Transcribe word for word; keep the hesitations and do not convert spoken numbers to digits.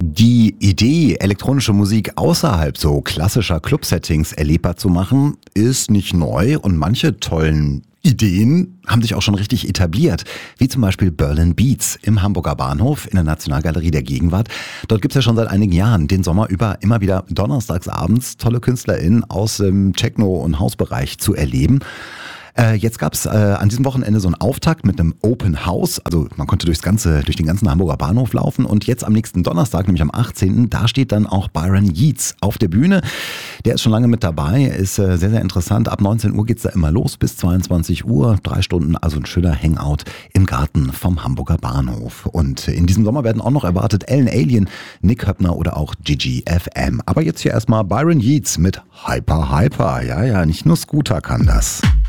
Die Idee, elektronische Musik außerhalb so klassischer Club-Settings erlebbar zu machen, ist nicht neu und manche tollen Ideen haben sich auch schon richtig etabliert, wie zum Beispiel Berlin Beats im Hamburger Bahnhof in der Nationalgalerie der Gegenwart. Dort gibt es ja schon seit einigen Jahren den Sommer über immer wieder donnerstags abends tolle KünstlerInnen aus dem Techno- und Hausbereich zu erleben. Äh, jetzt gab es äh, an diesem Wochenende so einen Auftakt mit einem Open House. Also man konnte durchs ganze, durch den ganzen Hamburger Bahnhof laufen. Und jetzt am nächsten Donnerstag, nämlich am achtzehnten, da steht dann auch Byron Yeats auf der Bühne. Der ist schon lange mit dabei, ist äh, sehr, sehr interessant. Ab neunzehn Uhr geht's da immer los bis zweiundzwanzig Uhr. Drei Stunden, also ein schöner Hangout im Garten vom Hamburger Bahnhof. Und in diesem Sommer werden auch noch erwartet Ellen Alien, Nick Höppner oder auch Gigi F M. Aber jetzt hier erstmal Byron Yeats mit Hyper Hyper. Ja, ja, nicht nur Scooter kann das.